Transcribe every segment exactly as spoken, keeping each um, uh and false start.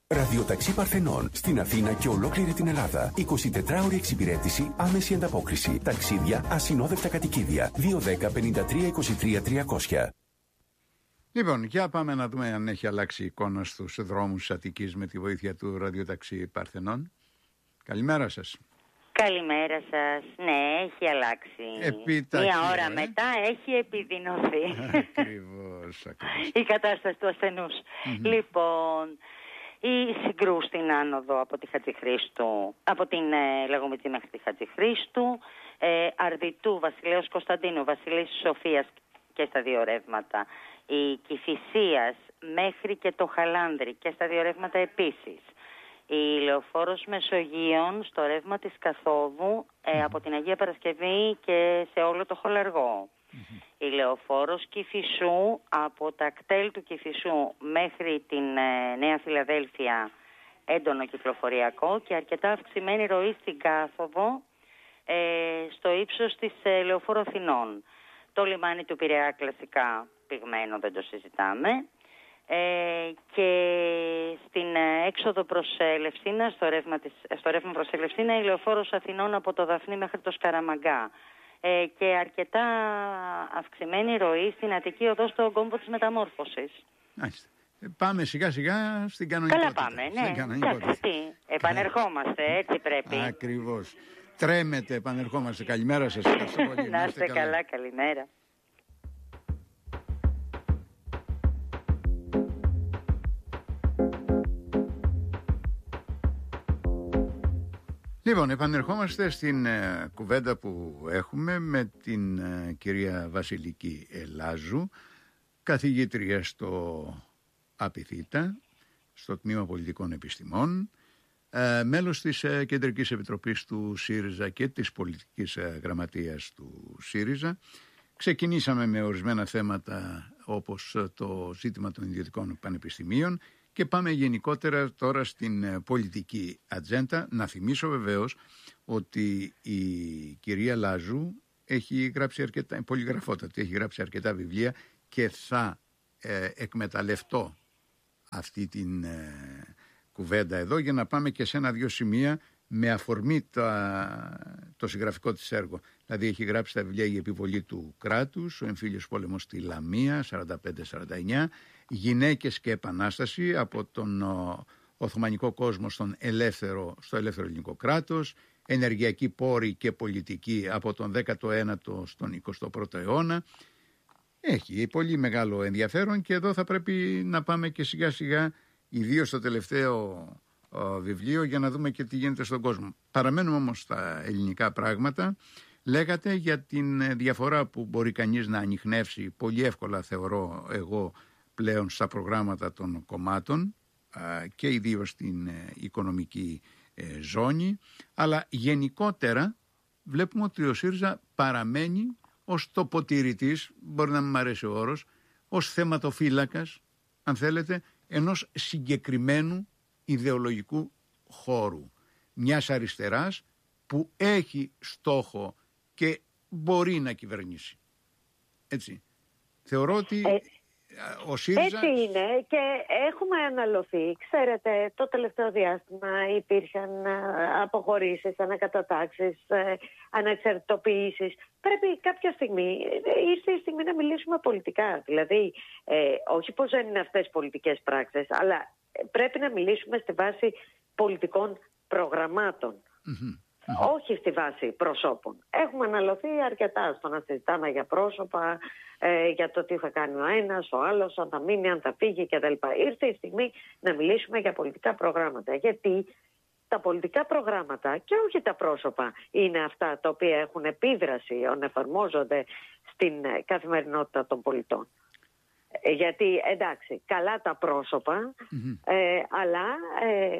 Ραδιοταξί Παρθενών. Στην Αθήνα και ολόκληρη την Ελλάδα. εικοσιτετράωρη εξυπηρέτηση, άμεση ανταπόκριση. Ταξίδια, ασυνόδευτα κατοικίδια. δύο ένα μηδέν πέντε τρία είκοσι τρία τριακόσια. Λοιπόν, για πάμε να δούμε αν έχει αλλάξει η εικόνα στους δρόμους της Αττικής με τη βοήθεια του Ραδιοταξί Παρθενών. Καλημέρα σας. Καλημέρα σας. Ναι, έχει αλλάξει. Επιταχεία, Μία ώρα ε? μετά έχει επιδεινωθεί. Ακριβώς, ακριβώς. Η κατάσταση του ασθενούς. Mm-hmm. Λοιπόν, η συγκρού στην άνοδο από τη Χατζηχρήστου, από την ε, Λαγομητζή μέχρι τη Χατζηχρήστου, ε, Αρδιτού, Βασιλέως Κωνσταντίνου, Βασιλής Σοφίας και στα δύο ρεύματα, η Κηφισίας μέχρι και το Χαλάνδρι και στα δύο ρεύματα επίσης. Η Λεωφόρος Μεσογείων στο ρεύμα της Καθόδου ε, από την Αγία Παρασκευή και σε όλο το Χολαργό. Mm-hmm. Η Λεωφόρος Κηφισού από τα κτέλ του Κηφισού μέχρι την ε, Νέα Φιλαδέλφια, έντονο κυκλοφοριακό και αρκετά αυξημένη ροή στην Κάθοδο ε, στο ύψος της ε, Λεωφόρου Αθηνών. Το λιμάνι του Πειραιά κλασικά πυγμένο, δεν το συζητάμε. Ε, και στην ε, έξοδο προς ε, Λευσίνα, στο ρεύμα, της, στο ρεύμα προς Λευσίνα, η Λεωφόρος Αθηνών από το Δαφνί μέχρι το Σκαραμαγκά. Ε, και αρκετά αυξημένη ροή στην Αττική οδό στον κόμβο της Μεταμόρφωσης. Μάλιστα. Πάμε σιγά σιγά στην κανονικότητα. Καλά πάμε, ναι. Στην κανονικότητα. Επανερχόμαστε, έτσι πρέπει. Ακριβώς. Τρέμετε, επανερχόμαστε. Καλημέρα σας. Να είστε καλά, καλημέρα. Λοιπόν, επανερχόμαστε στην ε, κουβέντα που έχουμε με την ε, κυρία Βασιλική Ελλάζου, καθηγήτρια στο ΑΠΙΘΙΤΑ, στο Τμήμα Πολιτικών Επιστημών, ε, μέλος της ε, Κεντρικής Επιτροπής του ΣΥΡΙΖΑ και της Πολιτικής ε, Γραμματείας του ΣΥΡΙΖΑ. Ξεκινήσαμε με ορισμένα θέματα όπως το ζήτημα των ιδιωτικών πανεπιστημίων και πάμε γενικότερα τώρα στην πολιτική ατζέντα. Να θυμίσω βεβαίως ότι η κυρία Λάζου έχει γράψει αρκετά, πολυγραφότατη, έχει γράψει αρκετά βιβλία και θα ε, εκμεταλλευτώ αυτή την ε, κουβέντα εδώ για να πάμε και σε ένα-δυο σημεία με αφορμή τα, το συγγραφικό της έργο. Δηλαδή έχει γράψει τα βιβλία «Η επιβολή του κράτους», «Ο εμφύλιος πόλεμος στη Λαμία» σαράντα πέντε σαράντα εννιά, «Γυναίκες και επανάσταση» από τον ο, Οθωμανικό κόσμο στον ελεύθερο, στο ελεύθερο ελληνικό κράτος, «Ενεργειακή πόρη και πολιτική» από τον δέκατο ένατο στον εικοστό πρώτο αιώνα. Έχει πολύ μεγάλο ενδιαφέρον και εδώ θα πρέπει να πάμε και σιγά σιγά, ιδίως στο τελευταίο βιβλίο, για να δούμε και τι γίνεται στον κόσμο. Παραμένουμε όμως στα ελληνικά πράγματα. Λέγατε για την διαφορά που μπορεί κανείς να ανιχνεύσει πολύ εύκολα, θεωρώ εγώ πλέον, στα προγράμματα των κομμάτων και ιδίως στην οικονομική ζώνη, αλλά γενικότερα βλέπουμε ότι ο ΣΥΡΙΖΑ παραμένει ως τοποτηρητής, μπορεί να μην μ' αρέσει ο όρος, ως θεματοφύλακας, αν θέλετε, ενός συγκεκριμένου ιδεολογικού χώρου μιας αριστεράς που έχει στόχο και μπορεί να κυβερνήσει. Έτσι. Θεωρώ ότι ε, ο ΣΥΡΙΖΑ... Έτσι είναι και έχουμε αναλωθεί. Ξέρετε, το τελευταίο διάστημα υπήρχαν αποχωρήσεις, ανακατατάξεις, αναξαρτητοποιήσεις. Πρέπει κάποια στιγμή, ήρθε η στιγμή να μιλήσουμε πολιτικά. Δηλαδή, ε, όχι πως δεν είναι αυτές πολιτικές πράξεις, αλλά πρέπει να μιλήσουμε στη βάση πολιτικών προγραμμάτων. Mm-hmm. Mm-hmm. Όχι στη βάση προσώπων. Έχουμε αναλωθεί αρκετά στο να συζητάμε για πρόσωπα, ε, για το τι θα κάνει ο ένας, ο άλλος, αν θα μείνει, αν θα φύγει κτλ. Ήρθε η στιγμή να μιλήσουμε για πολιτικά προγράμματα. Γιατί τα πολιτικά προγράμματα και όχι τα πρόσωπα είναι αυτά τα οποία έχουν επίδραση, εφαρμόζονται στην καθημερινότητα των πολιτών. Γιατί εντάξει, καλά τα πρόσωπα, mm-hmm. ε, αλλά ε,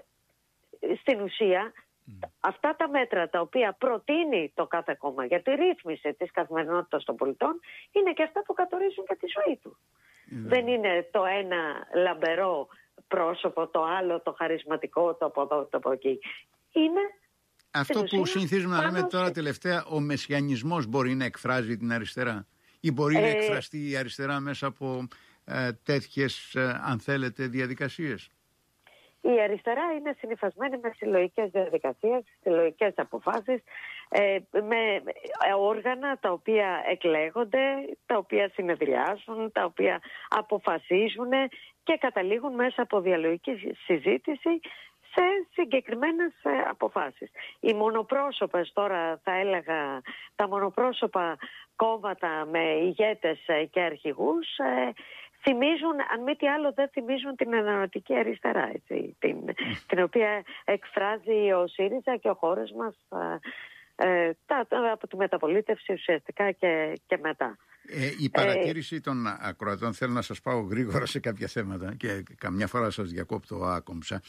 στην ουσία mm. αυτά τα μέτρα τα οποία προτείνει το κάθε κόμμα για τη ρύθμιση της καθημερινότητας των πολιτών είναι και αυτά που καθορίζουν και τη ζωή του. Mm. Δεν είναι το ένα λαμπερό πρόσωπο, το άλλο το χαρισματικό, το από εδώ, το από εκεί. Είναι αυτό που συνηθίζουμε να λέμε τώρα τελευταία, ο μεσιανισμός μπορεί να εκφράζει την αριστερά. Ή μπορεί ε, να εκφραστεί η αριστερά μέσα από ε, τέτοιες, ε, αν θέλετε, διαδικασίες. Η αριστερά είναι συνυφασμένη με συλλογικές διαδικασίες, συλλογικές αποφάσεις, ε, με όργανα τα οποία εκλέγονται, τα οποία συνεδριάζουν, τα οποία αποφασίζουν και καταλήγουν μέσα από διαλογική συζήτηση σε συγκεκριμένες ε, αποφάσεις. Οι μονοπρόσωπες τώρα, θα έλεγα, τα μονοπρόσωπα κόμματα με ηγέτες ε, και αρχηγούς ε, θυμίζουν, αν μη τι άλλο δεν θυμίζουν την εναλλακτική αριστερά, έτσι, την, την οποία εκφράζει ο ΣΥΡΙΖΑ και ο χώρος μας ε, ε, τα, από τη μεταπολίτευση ουσιαστικά και, και μετά. Ε, η παρατήρηση ε, των ακροατών, θέλω να σας πάω γρήγορα σε κάποια θέματα και καμιά φορά σας διακόπτω άκομψα.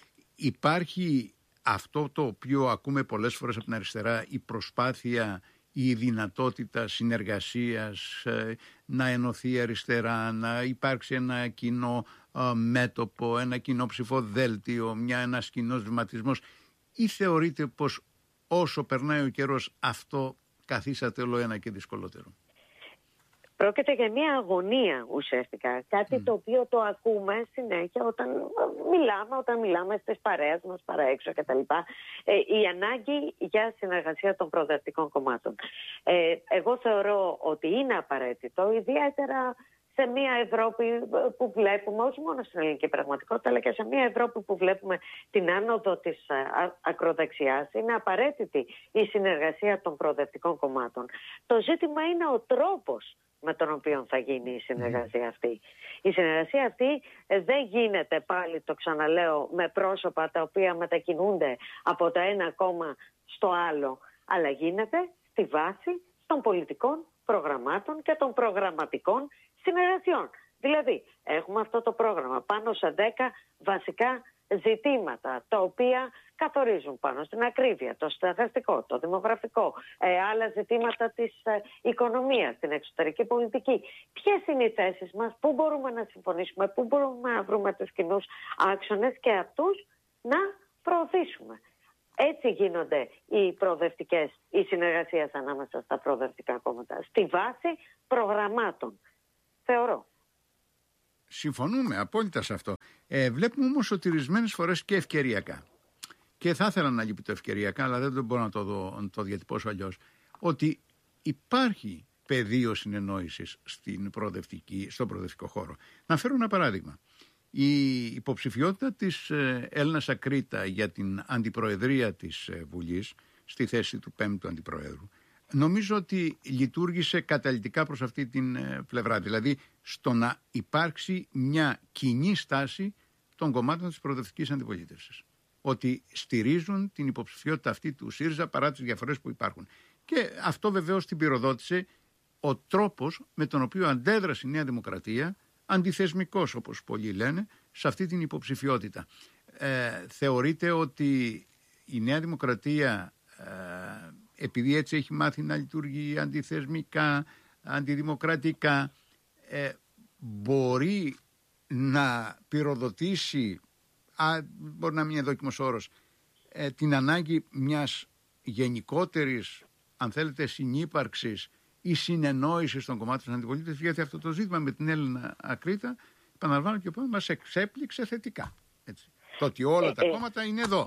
Υπάρχει αυτό το οποίο ακούμε πολλές φορές από την αριστερά, η προσπάθεια, η δυνατότητα συνεργασίας, να ενωθεί η αριστερά, να υπάρξει ένα κοινό μέτωπο, ένα κοινό ψηφοδέλτιο, μια, ένας κοινός βηματισμός, ή θεωρείτε πως όσο περνάει ο καιρός αυτό καθίσατε όλο ένα και δυσκολότερο? Πρόκειται για μια αγωνία ουσιαστικά, κάτι mm. το οποίο το ακούμε συνέχεια όταν μιλάμε, όταν μιλάμε στις παρέες μας, παρά έξω κτλ. Ε, η ανάγκη για συνεργασία των προοδευτικών κομμάτων. Ε, εγώ θεωρώ ότι είναι απαραίτητο, ιδιαίτερα σε μια Ευρώπη που βλέπουμε, όχι μόνο στην ελληνική πραγματικότητα, αλλά και σε μια Ευρώπη που βλέπουμε την άνοδο της ακροδεξιάς, είναι απαραίτητη η συνεργασία των προοδευτικών κομμάτων. Το ζήτημα είναι ο τρόπος με τον οποίο θα γίνει η συνεργασία αυτή. Η συνεργασία αυτή δεν γίνεται, πάλι το ξαναλέω, με πρόσωπα τα οποία μετακινούνται από το ένα κόμμα στο άλλο, αλλά γίνεται στη βάση των πολιτικών προγραμμάτων και των προγραμματικών συνεργασιών. Δηλαδή, έχουμε αυτό το πρόγραμμα πάνω σε δέκα βασικά ζητήματα, τα οποία καθορίζουν πάνω στην ακρίβεια, το στεγαστικό, το δημογραφικό, ε, άλλα ζητήματα της ε, οικονομίας, την εξωτερική πολιτική. Ποιες είναι οι θέσεις μας, πού μπορούμε να συμφωνήσουμε, πού μπορούμε να βρούμε τους κοινούς άξονες και αυτούς να προωθήσουμε. Έτσι γίνονται οι προοδευτικές, οι συνεργασίες ανάμεσα στα προοδευτικά κόμματα, στη βάση προγραμμάτων, θεωρώ. Συμφωνούμε απόλυτα σε αυτό. Ε, βλέπουμε όμως ότι ορισμένες φορές και ευκαιριακά, και θα ήθελα να λείπει το ευκαιριακά, αλλά δεν μπορώ να το, δω, να το διατυπώσω αλλιώς, ότι υπάρχει πεδίο συνεννόησης στην προοδευτική, στον προοδευτικό χώρο. Να φέρω ένα παράδειγμα. Η υποψηφιότητα της Έλληνας Ακρίτα για την αντιπροεδρία της Βουλής, στη θέση του πέμπτου αντιπροέδρου, νομίζω ότι λειτουργήσε καταλυτικά προς αυτή την πλευρά. Δηλαδή στο να υπάρξει μια κοινή στάση των κομμάτων της προοδευτικής αντιπολίτευσης. Ότι στηρίζουν την υποψηφιότητα αυτή του ΣΥΡΙΖΑ παρά τις διαφορές που υπάρχουν. Και αυτό βεβαίως την πυροδότησε ο τρόπος με τον οποίο αντέδρασε η Νέα Δημοκρατία, αντιθεσμικός όπως πολλοί λένε, σε αυτή την υποψηφιότητα. Ε, θεωρείτε ότι η Νέα Δημοκρατία, ε, επειδή έτσι έχει μάθει να λειτουργεί αντιθεσμικά, αντιδημοκρατικά, ε, μπορεί να πυροδοτήσει, α, μπορεί να μην είναι δόκιμος όρος, ε, την ανάγκη μιας γενικότερης, αν θέλετε, συνύπαρξης ή συνεννόησης των κομμάτων της αντιπολίτευσης, γιατί αυτό το ζήτημα με την Έλληνα Ακρίτα, επαναλαμβάνω και πάνω, μας εξέπληξε θετικά. Έτσι. Το ότι όλα τα κόμματα είναι εδώ,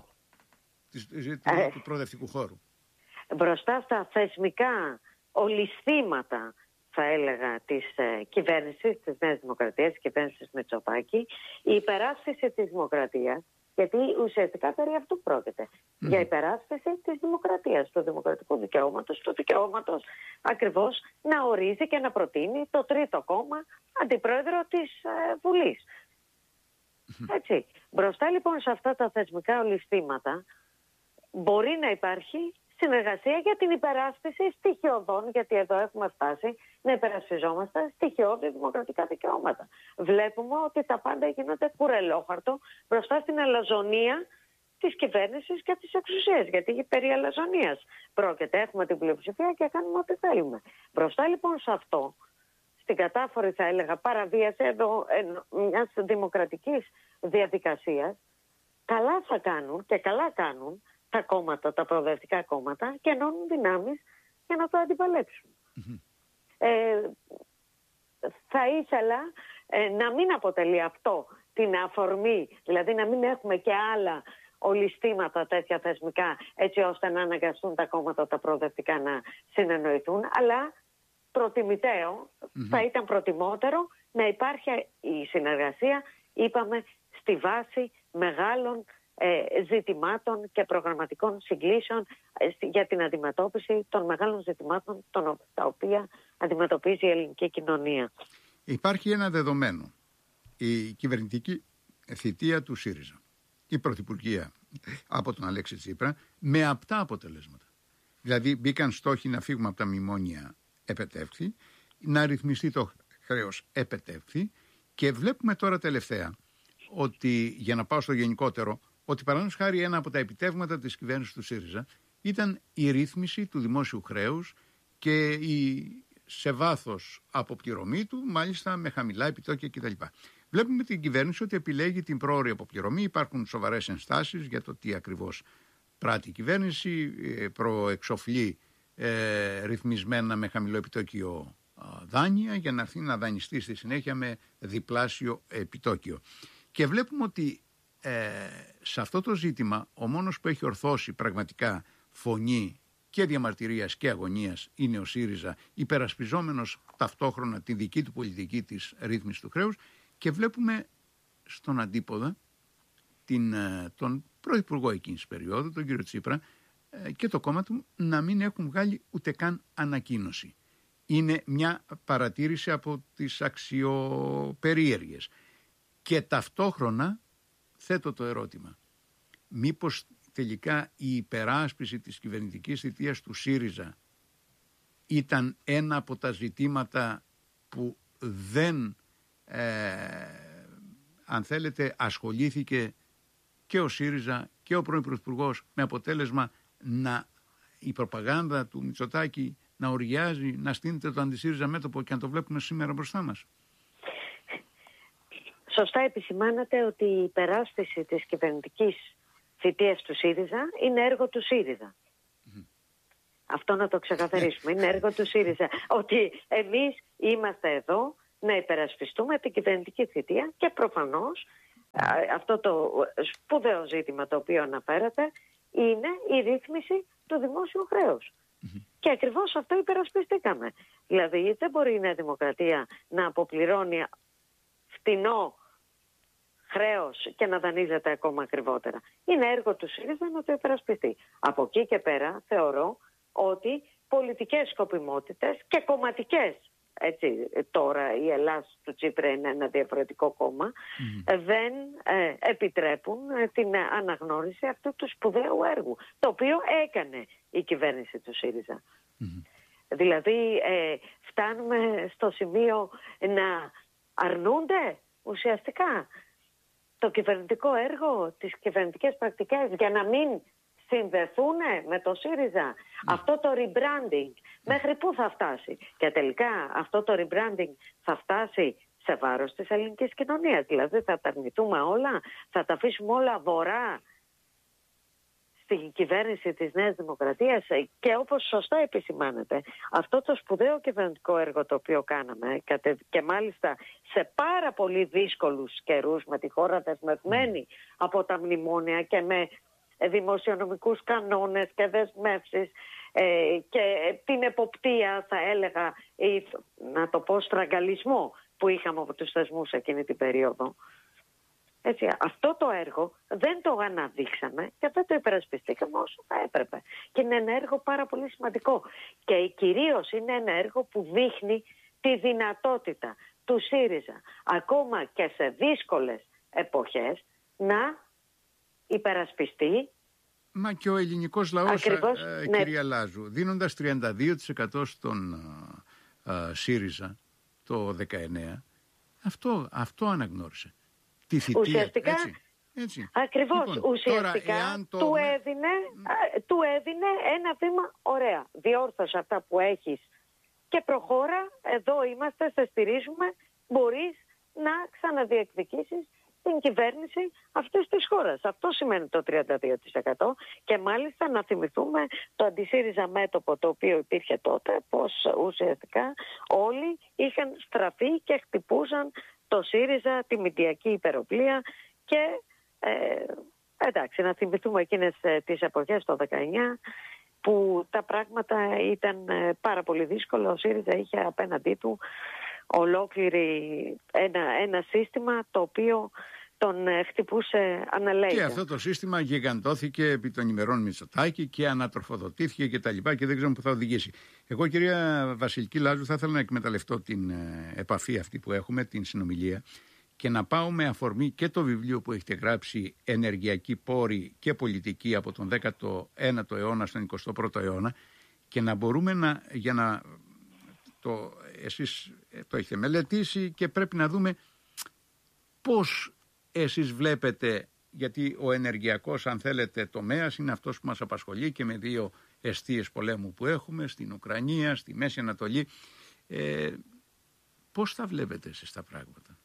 του προοδευτικού χώρου. Μπροστά στα θεσμικά ολισθήματα, θα έλεγα, της ε, κυβέρνησης της Νέας Δημοκρατίας, της κυβέρνησης Μητσοτάκη, η υπεράσπιση της δημοκρατίας, γιατί ουσιαστικά περί αυτού πρόκειται, mm. για υπεράσπιση της δημοκρατίας, του δημοκρατικού δικαιώματος, του δικαιώματος ακριβώς να ορίζει και να προτείνει το τρίτο κόμμα αντιπρόεδρο της ε, Βουλής. Mm. Έτσι. Μπροστά λοιπόν σε αυτά τα θεσμικά ολισθήματα μπορεί να υπάρχει συνεργασία για την υπεράσπιση στοιχειωδών, γιατί εδώ έχουμε φτάσει να υπερασπιζόμαστε στοιχειώδη δημοκρατικά δικαιώματα. Βλέπουμε ότι τα πάντα γίνονται κουρελόχαρτο μπροστά στην αλαζονία της κυβέρνησης και της εξουσίας, γιατί περί αλαζονίας πρόκειται. Έχουμε την πλειοψηφία και κάνουμε ό,τι θέλουμε. Μπροστά λοιπόν σε αυτό, στην κατάφορη, θα έλεγα, παραβίαση εδώ μιας δημοκρατικής διαδικασίας, καλά θα κάνουν και καλά κάνουν τα κόμματα, τα προοδευτικά κόμματα, και ενώνουν δυνάμεις για να το αντιπαλέψουν. Mm-hmm. Ε, θα ήθελα ε, να μην αποτελεί αυτό την αφορμή, δηλαδή να μην έχουμε και άλλα ολιστήματα τέτοια θεσμικά, έτσι ώστε να αναγκαστούν τα κόμματα τα προοδευτικά να συνεννοηθούν, αλλά προτιμητέο, mm-hmm. θα ήταν προτιμότερο να υπάρχει η συνεργασία, είπαμε, στη βάση μεγάλων ε, ζητημάτων και προγραμματικών συγκλήσεων ε, για την αντιμετώπιση των μεγάλων ζητημάτων των, τα οποία αντιμετωπίζει η ελληνική κοινωνία. Υπάρχει ένα δεδομένο. Η κυβερνητική θητεία του ΣΥΡΙΖΑ, η πρωθυπουργία από τον Αλέξη Τσίπρα, με απτά αποτελέσματα. Δηλαδή μπήκαν στόχοι να φύγουμε από τα μνημόνια, επετεύχθη, να ρυθμιστεί το χρέος, επετεύχθη, και βλέπουμε τώρα τελευταία ότι, για να πάω στο γενικότερο, ότι παραδείγματος χάρη ένα από τα επιτεύγματα της κυβέρνησης του ΣΥΡΙΖΑ ήταν η ρύθμιση του δημόσιου χρέους και η σε βάθος αποπληρωμή του, μάλιστα με χαμηλά επιτόκια κτλ. Βλέπουμε την κυβέρνηση ότι επιλέγει την πρόωρη αποπληρωμή. Υπάρχουν σοβαρές ενστάσεις για το τι ακριβώς πράττει η κυβέρνηση. Προεξοφλεί ε, ρυθμισμένα με χαμηλό επιτόκιο δάνεια για να έρθει να δανειστεί στη συνέχεια με διπλάσιο επιτόκιο. Και βλέπουμε ότι ε, σε αυτό το ζήτημα ο μόνος που έχει ορθώσει πραγματικά φωνή και διαμαρτυρίας και αγωνίας είναι ο ΣΥΡΙΖΑ, υπερασπιζόμενος ταυτόχρονα τη δική του πολιτική της ρύθμισης του χρέους, και βλέπουμε στον αντίποδα την, τον πρωθυπουργό εκείνης της περίοδου, τον κύριο Τσίπρα, και το κόμμα του να μην έχουν βγάλει ούτε καν ανακοίνωση. Είναι μια παρατήρηση από τις αξιοπερίεργες. Και ταυτόχρονα θέτω το ερώτημα, μήπως τελικά η υπεράσπιση της κυβερνητικής θητείας του ΣΥΡΙΖΑ ήταν ένα από τα ζητήματα που δεν, ε, αν θέλετε, ασχολήθηκε και ο ΣΥΡΙΖΑ και ο πρώην Πρωθυπουργός, με αποτέλεσμα να, η προπαγάνδα του Μητσοτάκη να οριάζει, να στείνεται το αντι-ΣΥΡΙΖΑ μέτωπο, και να το βλέπουμε σήμερα μπροστά μας. Σωστά επισημάνατε ότι η υπεράσπιση της κυβερνητικής θητείας του ΣΥΡΙΖΑ είναι έργο του ΣΥΡΙΖΑ. Mm-hmm. Αυτό να το ξεκαθαρίσουμε. Είναι έργο του ΣΥΡΙΖΑ. Ότι εμείς είμαστε εδώ να υπερασπιστούμε την κυβερνητική θητεία, και προφανώς αυτό το σπουδαίο ζήτημα το οποίο αναφέρατε είναι η ρύθμιση του δημόσιου χρέους. Mm-hmm. Και ακριβώς αυτό υπερασπιστήκαμε. Δηλαδή δεν μπορεί η Νέα Δημοκρατία να αποπληρώνει φτηνό χρέος και να δανείζεται ακόμα ακριβότερα. Είναι έργο του ΣΥΡΙΖΑ να το υπερασπιστεί. Από εκεί και πέρα θεωρώ ότι πολιτικές σκοπιμότητες και κομματικές, έτσι τώρα η Ελλάς του Τσίπρα είναι ένα διαφορετικό κόμμα, mm. δεν ε, επιτρέπουν την αναγνώριση αυτού του σπουδαίου έργου, το οποίο έκανε η κυβέρνηση του ΣΥΡΙΖΑ. Mm. Δηλαδή ε, φτάνουμε στο σημείο να αρνούνται ουσιαστικά το κυβερνητικό έργο, τις κυβερνητικές πρακτικές, για να μην συνδεθούν με το ΣΥΡΙΖΑ. Mm. Αυτό το rebranding μέχρι πού θα φτάσει? Και τελικά αυτό το rebranding θα φτάσει σε βάρος της ελληνικής κοινωνίας. Δηλαδή θα τα αρνηθούμε όλα, θα τα αφήσουμε όλα βορρά στην κυβέρνηση της Νέας Δημοκρατίας. Και όπως σωστά επισημάνεται, αυτό το σπουδαίο κυβερνητικό έργο το οποίο κάναμε, και μάλιστα σε πάρα πολύ δύσκολους καιρούς, με τη χώρα δεσμευμένη από τα μνημόνια και με δημοσιονομικούς κανόνες και δεσμεύσεις ε, και την εποπτεία, θα έλεγα, ή, να το πω, στραγγαλισμό που είχαμε από τους θεσμούς εκείνη την περίοδο. Έτσι, αυτό το έργο δεν το αναδείξαμε και δεν το υπερασπιστήκαμε όσο θα έπρεπε. Και είναι ένα έργο πάρα πολύ σημαντικό. Και κυρίως είναι ένα έργο που δείχνει τη δυνατότητα του ΣΥΡΙΖΑ, ακόμα και σε δύσκολες εποχές, να υπερασπιστεί. Μα και ο ελληνικός λαός, ακριβώς, ε, ναι, κυρία Λάζου, δίνοντας τριάντα δύο τοις εκατό στον ε, ΣΥΡΙΖΑ το δεκαεννέα, αυτό, αυτό αναγνώρισε. Τη θητεία, ουσιαστικά, έτσι, έτσι. Ακριβώς, λοιπόν, ουσιαστικά τώρα, το... του, έδινε, mm. του έδινε ένα βήμα, ωραία, διόρθωσε αυτά που έχεις και προχώρα, εδώ είμαστε, σε στηρίζουμε, μπορείς να ξαναδιεκδικήσεις την κυβέρνηση αυτής της χώρας. Αυτό σημαίνει το τριάντα δύο τοις εκατό, και μάλιστα να θυμηθούμε το αντι-ΣΥΡΙΖΑ μέτωπο το οποίο υπήρχε τότε, πως ουσιαστικά όλοι είχαν στραφεί και χτυπούσαν το ΣΥΡΙΖΑ, τη μηντιακή υπεροπλία και ε, εντάξει, να θυμηθούμε εκείνες ε, τις εποχές το δεκαεννιά που τα πράγματα ήταν ε, πάρα πολύ δύσκολα. Ο ΣΥΡΙΖΑ είχε απέναντί του ολόκληρη ένα, ένα σύστημα το οποίο τον ε, χτυπούσε αναλέγεια. Και αυτό το σύστημα γιγαντώθηκε επί των ημερών Μητσοτάκη και ανατροφοδοτήθηκε και τα λοιπά και δεν ξέρουμε που θα οδηγήσει. Εγώ, κυρία Βασιλική Λάζου, θα ήθελα να εκμεταλλευτώ την ε, επαφή αυτή που έχουμε, την συνομιλία, και να πάω με αφορμή και το βιβλίο που έχετε γράψει «Ενεργειακοί πόροι και πολιτική από τον δέκατο ένατο αιώνα στον εικοστό πρώτο αιώνα» και να μπορούμε να, για να το, εσείς το έχετε μελετήσει και πρέπει να δούμε πώς εσείς βλέπετε, γιατί ο ενεργειακός, αν θέλετε, τομέας είναι αυτός που μας απασχολεί και με δύο εστίες πολέμου που έχουμε στην Ουκρανία, στη Μέση Ανατολή. Ε, πώς τα βλέπετε εσείς τα πράγματα?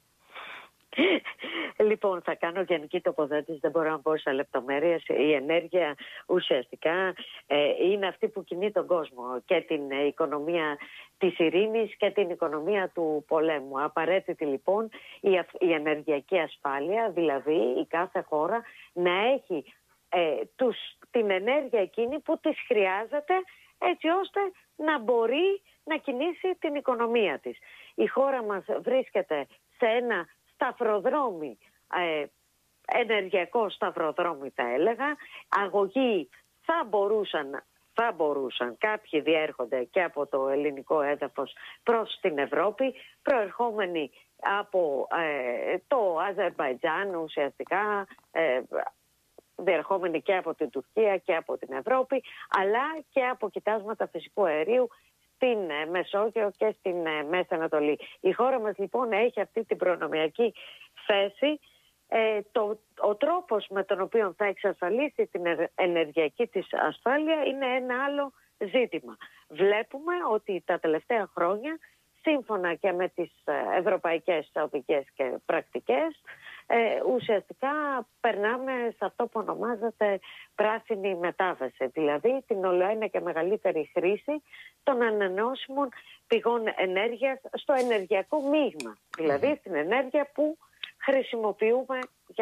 Λοιπόν, θα κάνω γενική τοποθέτηση, δεν μπορώ να πω σε λεπτομέρειες. Η ενέργεια ουσιαστικά ε, είναι αυτή που κινεί τον κόσμο και την ε, οικονομία της ειρήνης και την οικονομία του πολέμου. Απαραίτητη λοιπόν η, η ενεργειακή ασφάλεια, δηλαδή η κάθε χώρα να έχει ε, τους, την ενέργεια εκείνη που της χρειάζεται έτσι ώστε να μπορεί να κινήσει την οικονομία της. Η χώρα μας βρίσκεται σε ένα σταυροδρόμι, ε, ενεργειακό σταυροδρόμι θα έλεγα. Αγωγοί θα μπορούσαν, θα μπορούσαν, κάποιοι διέρχονται και από το ελληνικό έδαφος προς την Ευρώπη, προερχόμενοι από ε, το Αζερμπαϊτζάν ουσιαστικά, ε, διερχόμενοι και από την Τουρκία και από την Ευρώπη, αλλά και από κοιτάσματα φυσικού αερίου στην Μεσόγειο και στην Μέση Ανατολή. Η χώρα μας λοιπόν έχει αυτή την προνομιακή θέση. Ε, το, ο τρόπος με τον οποίο θα εξασφαλίσει την ενεργειακή της ασφάλεια είναι ένα άλλο ζήτημα. Βλέπουμε ότι τα τελευταία χρόνια, σύμφωνα και με τις ευρωπαϊκές οδηγίες και πρακτικές, ε, ουσιαστικά περνάμε σε αυτό που ονομάζεται πράσινη μετάβαση, δηλαδή την ολοένα και μεγαλύτερη χρήση των ανανεώσιμων πηγών ενέργειας στο ενεργειακό μείγμα, δηλαδή στην ενέργεια που χρησιμοποιούμε για